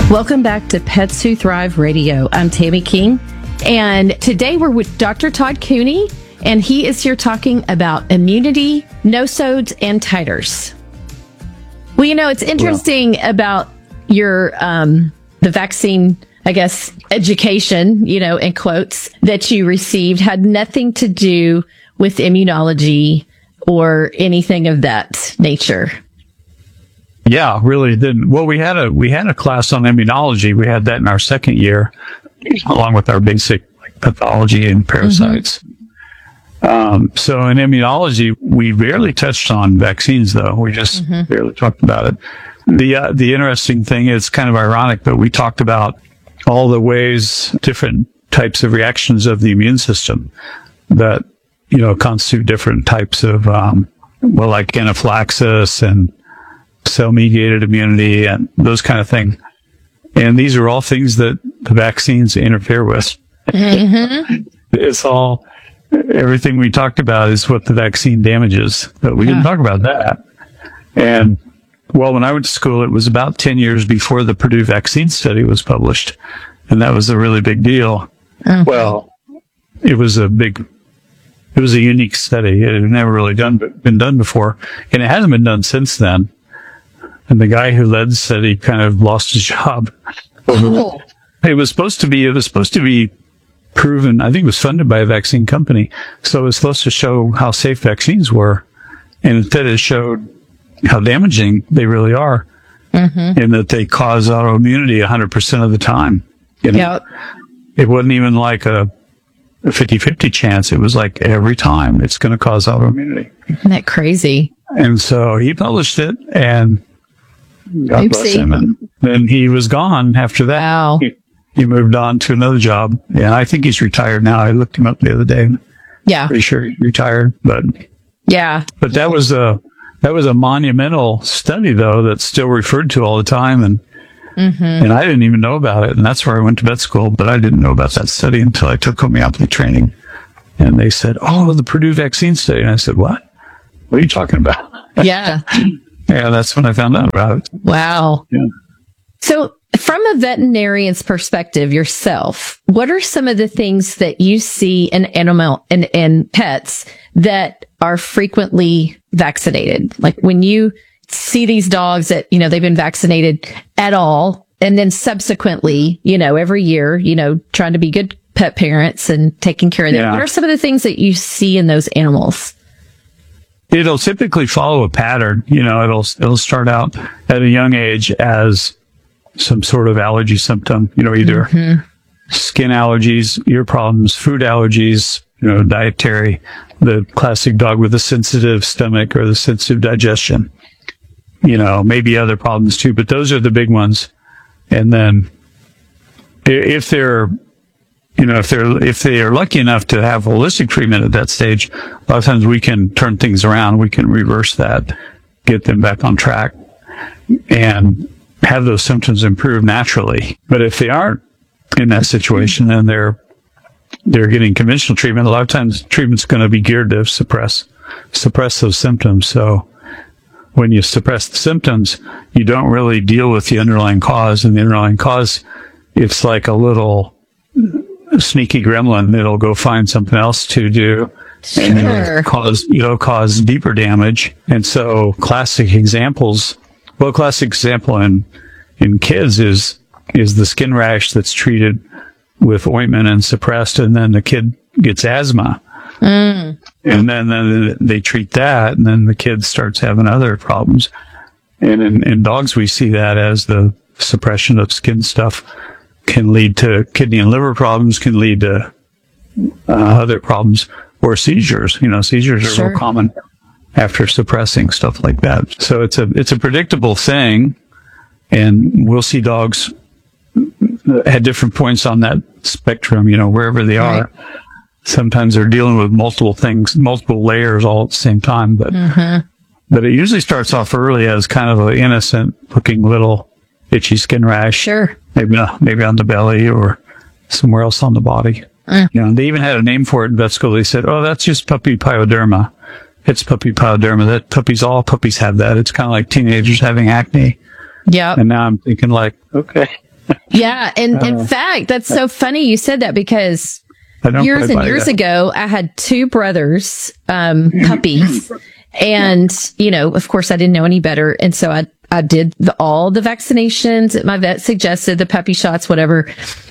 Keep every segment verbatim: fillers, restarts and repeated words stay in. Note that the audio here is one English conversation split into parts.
Welcome back to Pets Who Thrive Radio. I'm Tammy King, and today we're with Doctor Todd Cooney, and he is here talking about immunity, no-sodes, and titers. Well, you know, it's interesting well. about your um, the vaccine, I guess, education, you know, in quotes, that you received had nothing to do with immunology or anything of that nature. Yeah, really didn't. Well, we had a we had a class on immunology. We had that in our second year, along with our basic like, pathology and parasites. Mm-hmm. Um, so in immunology, we barely touched on vaccines, though. We just mm-hmm. barely talked about it. The uh, the interesting thing is kind of ironic, but we talked about all the ways, different types of reactions of the immune system that you know constitute different types of um, well, like anaphylaxis and cell-mediated immunity and those kind of things. And these are all things that the vaccines interfere with. Mm-hmm. It's all, everything we talked about is what the vaccine damages, but we yeah. didn't talk about that. And, well, when I went to school, it was about ten years before the Purdue vaccine study was published. And that was a really big deal. Okay. Well, it was a big, it was a unique study. It had never really done, been done before. And it hasn't been done since then. And the guy who led the study kind of lost his job. Oh. It was supposed to be, it was supposed to be proven, I think it was funded by a vaccine company. So it was supposed to show how safe vaccines were. And instead it showed how damaging they really are. Mm-hmm. And that they cause autoimmunity one hundred percent of the time. You know? Yep. It wasn't even like a fifty-fifty chance. It was like every time it's going to cause autoimmunity. Isn't that crazy? And so he published it, and God Oopsie. bless him. And then he was gone after that. Wow. He, he moved on to another job. Yeah, I think he's retired now. I looked him up the other day. Yeah. Pretty sure he's retired, but yeah. But that was a that was a monumental study, though, that's still referred to all the time, and mm-hmm. and I didn't even know about it. And that's where I went to vet school, but I didn't know about that study until I took homeopathy training. And they said, "Oh, the Purdue vaccine study." And I said, "What? What are you talking about?" Yeah. Yeah, that's when I found out about it. Wow. Yeah. So from a veterinarian's perspective yourself, what are some of the things that you see in animal and in, in pets that are frequently vaccinated? Like when you see these dogs that, you know, they've been vaccinated at all, and then subsequently, you know, every year, you know, trying to be good pet parents and taking care of them. Yeah. What are some of the things that you see in those animals? It'll typically follow a pattern. You know, it'll, it'll start out at a young age as some sort of allergy symptom, you know, either mm-hmm. skin allergies, ear problems, food allergies, you know, dietary, the classic dog with a sensitive stomach or the sensitive digestion, you know, maybe other problems too, but those are the big ones. And then if they're, You know, if they're, if they are lucky enough to have holistic treatment at that stage, a lot of times we can turn things around. We can reverse that, get them back on track, and have those symptoms improve naturally. But if they aren't in that situation and they're, they're getting conventional treatment, a lot of times treatment's going to be geared to suppress, suppress those symptoms. So when you suppress the symptoms, you don't really deal with the underlying cause, and the underlying cause, it's like a little sneaky gremlin that'll go find something else to do, sure. and it'll cause, you know, cause deeper damage. And so classic examples, well, classic example in, in kids is, is the skin rash that's treated with ointment and suppressed, and then the kid gets asthma. Mm. And then, then they treat that, and then the kid starts having other problems. And in, in dogs, we see that as the suppression of skin stuff can lead to kidney and liver problems, can lead to uh, other problems, or seizures. You know, seizures are sure. real common after suppressing stuff like that. So it's a it's a predictable thing, and we'll see dogs at different points on that spectrum. You know, wherever they are. Right. Sometimes they're dealing with multiple things, multiple layers all at the same time. But mm-hmm. but it usually starts off early as kind of an innocent-looking little itchy skin rash. Sure. Maybe uh, maybe on the belly or somewhere else on the body. Mm. You know, they even had a name for it in vet school. They said, "Oh, that's just puppy pyoderma. It's puppy pyoderma. That puppies, all puppies have that. It's kind of like teenagers having acne." Yeah. And now I'm thinking, like, okay, Yeah. And Uh, in fact, that's so funny you said that because I don't years quite and buy years that. ago, I had two brothers, um, puppies. And, you know, of course, I didn't know any better. And so I, I did the, all the vaccinations that my vet suggested, the puppy shots, whatever.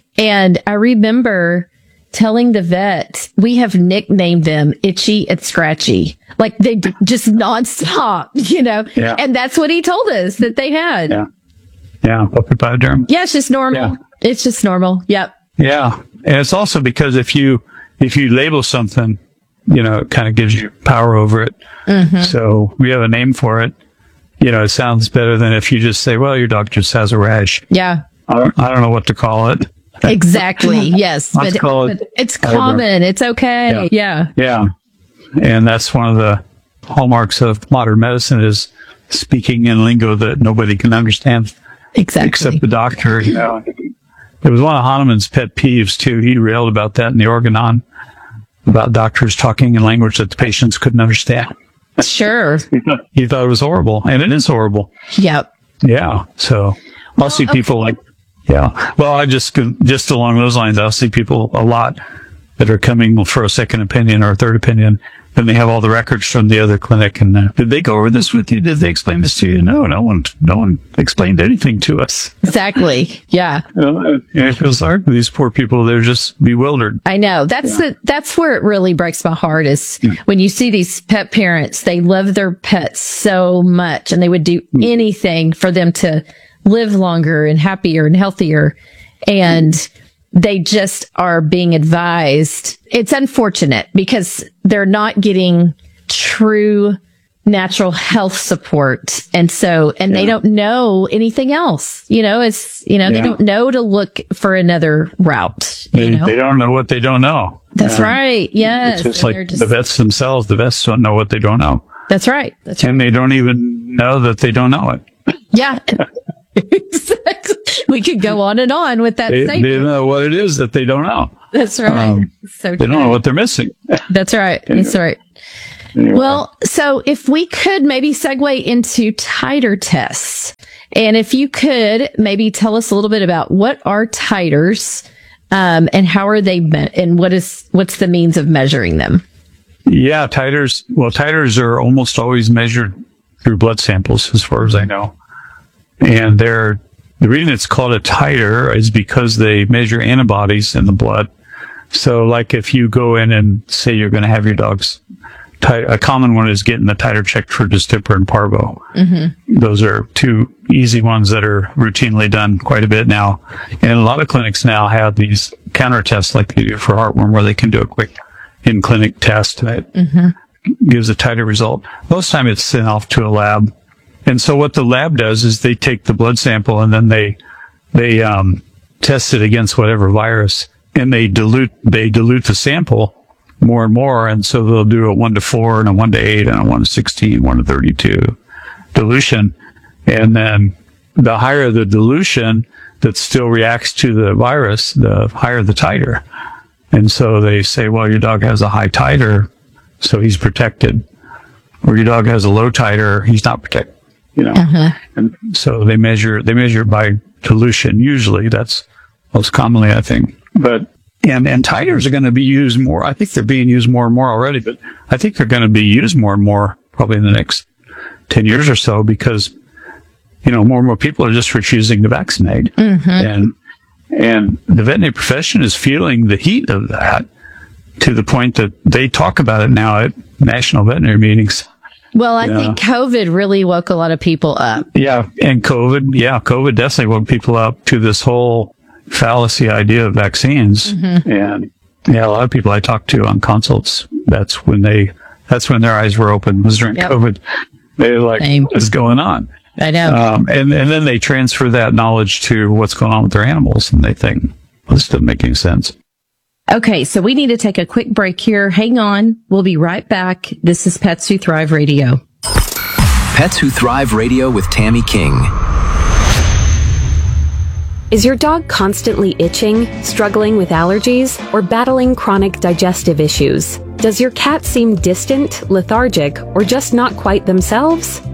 And I remember telling the vet, we have nicknamed them Itchy and Scratchy. Like they d- just nonstop, you know? Yeah. And that's what he told us that they had. Yeah. Yeah. Puppy pyoderm. Yeah, it's just normal. Yeah. It's just normal. Yep. Yeah. And it's also because if you, if you label something, you know, it kind of gives you power over it. Mm-hmm. So we have a name for it. You know, it sounds better than if you just say, well, your dog just has a rash. Yeah. I don't, I don't know what to call it. Exactly. Yes. Let's but, call it but it's common. It's okay. Yeah. Yeah. And that's one of the hallmarks of modern medicine is speaking in lingo that nobody can understand Exactly. except the doctor. You know, it was one of Hahnemann's pet peeves too. He railed about that in the Organon, about doctors talking in language that the patients couldn't understand. Sure. He thought, he thought it was horrible, and it is horrible. Yep. Yeah. So I'll see okay. people like, yeah. Well, I just, just along those lines, I'll see people a lot that are coming for a second opinion or a third opinion. Then they have all the records from the other clinic. And uh, did they go over this with you? Did they explain this to you? No, no one, no one explained anything to us. Exactly. Yeah. Uh, I feel sorry for these poor people. They're just bewildered. I know. That's Yeah. the, that's where it really breaks my heart is Yeah. when you see these pet parents, they love their pets so much and they would do Mm. anything for them to live longer and happier and healthier. And they just are being advised. It's unfortunate because they're not getting true natural health support. And so, and they Yeah. don't know anything else, you know, it's, you know, they Yeah. don't know to look for another route, you They, know? they don't know what they don't know. That's Uh, right. Yes. It's just And like they're just- the vets themselves. The vets don't know what they don't know. That's right. That's right. And they don't even know that they don't know it. Yeah. Exactly. We could go on and on with that They, statement. they don't know what it is that they don't know. That's right. um, so They don't know what they're missing. That's right. That's right. Anyway. Well, so if we could maybe segue into titer tests, and if you could maybe tell us a little bit about what are titers, um, and how are they met, and what is what's the means of measuring them? Yeah, titers. Well, titers are almost always measured through blood samples, as far as I know. And they're, the reason it's called a titer is because they measure antibodies in the blood. So, like if you go in and say you're going to have your dog's titer, a common one is getting the titer checked for distemper and parvo. Mm-hmm. Those are two easy ones that are routinely done quite a bit now. And a lot of clinics now have these counter tests like they do for heartworm, where they can do a quick in-clinic test that mm-hmm. gives a titer result. Most of the time it's sent off to a lab. And so what the lab does is they take the blood sample and then they, they, um, test it against whatever virus, and they dilute, they dilute the sample more and more. And so they'll do a one to four and a one to eight and a one to sixteen, one to thirty-two dilution. And then the higher the dilution that still reacts to the virus, the higher the titer. And so they say, well, your dog has a high titer, so he's protected. Or your dog has a low titer, he's not protected. You know, Uh-huh. and so they measure, they measure by dilution. Usually that's most commonly, I think. But, and, and titers are going to be used more. I think they're being used more and more already, but I think they're going to be used more and more probably in the next ten years or so because, you know, more and more people are just refusing to vaccinate. Mm-hmm. And, and the veterinary profession is feeling the heat of that to the point that they talk about it now at national veterinary meetings. Well, I Yeah. think COVID really woke a lot of people up. Yeah, and COVID, yeah, COVID definitely woke people up to this whole fallacy idea of vaccines. Mm-hmm. And yeah, a lot of people I talked to on consults, that's when they, that's when their eyes were open, was during Yep. COVID. They were like, Same. what is going on? I know. Um, and, and then they transfer that knowledge to what's going on with their animals, and they think, well, this doesn't make any sense. Okay, so we need to take a quick break here. Hang on. We'll be right back. This is Pets Who Thrive Radio. Pets Who Thrive Radio with Tammy King. Is your dog constantly itching, struggling with allergies, or battling chronic digestive issues? Does your cat seem distant, lethargic, or just not quite themselves?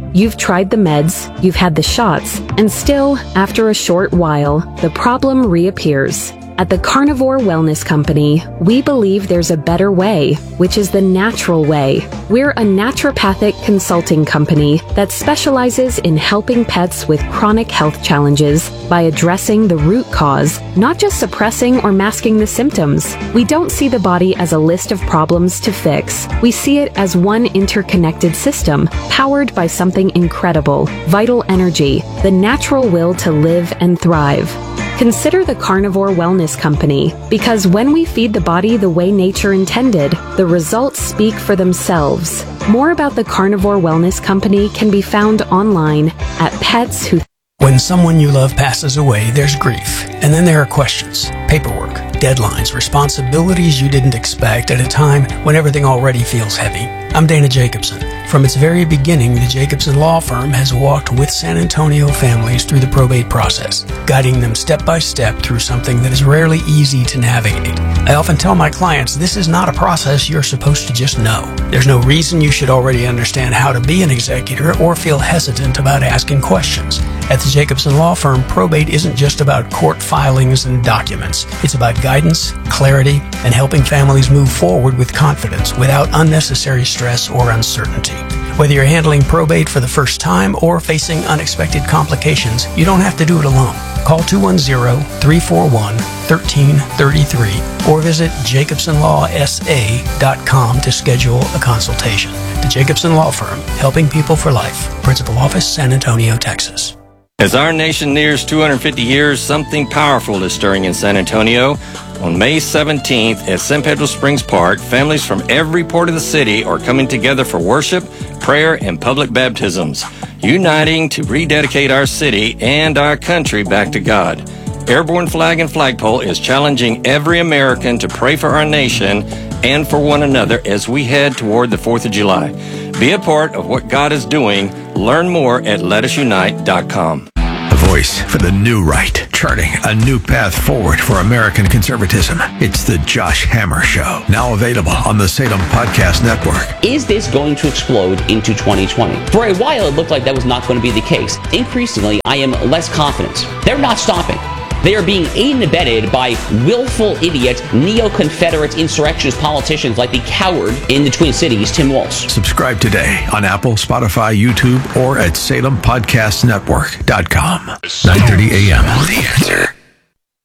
You've tried the meds, you've had the shots, and still, after a short while, the problem reappears. At the Carnivore Wellness Company, we believe there's a better way, which is the natural way. We're a naturopathic consulting company that specializes in helping pets with chronic health challenges by addressing the root cause, not just suppressing or masking the symptoms. We don't see the body as a list of problems to fix. We see it as one interconnected system, powered by something incredible, vital energy, the natural will to live and thrive. Consider the Carnivore Wellness Company, because when we feed the body the way nature intended, the results speak for themselves. More about the Carnivore Wellness Company can be found online at Pets Who... When someone you love passes away, there's grief. And then there are questions, paperwork, deadlines, responsibilities you didn't expect at a time when everything already feels heavy. I'm Dana Jacobson. From its very beginning, the Jacobson Law Firm has walked with San Antonio families through the probate process, guiding them step by step through something that is rarely easy to navigate. I often tell my clients this is not a process you're supposed to just know. There's no reason you should already understand how to be an executor or feel hesitant about asking questions. At the Jacobson Law Firm, probate isn't just about court filings and documents. It's about guidance, clarity, and helping families move forward with confidence without unnecessary stress or uncertainty. Whether you're handling probate for the first time or facing unexpected complications, you don't have to do it alone. Call two one zero, three four one, one three three three or visit jacobson law s a dot com to schedule a consultation. The Jacobson Law Firm, helping people for life. Principal Office, San Antonio, Texas. As our nation nears two hundred fifty years, something powerful is stirring in San Antonio. On May seventeenth at San Pedro Springs Park, families from every part of the city are coming together for worship, prayer, and public baptisms, uniting to rededicate our city and our country back to God. Airborne Flag and Flagpole is challenging every American to pray for our nation and for one another as we head toward the fourth of July. Be a part of what God is doing. Learn more at let us unite dot com. A voice for the new right, charting a new path forward for American conservatism. It's the Josh Hammer Show, now available on the Salem Podcast Network. Is this going to explode into twenty twenty? For a while, it looked like that was not going to be the case. Increasingly, I am less confident. They're not stopping. They are being aided and abetted by willful idiots, neo-Confederate insurrectionist politicians like the coward in the Twin Cities, Tim Walz. Subscribe today on Apple, Spotify, YouTube, or at salem podcast network dot com. nine thirty a.m. The Answer.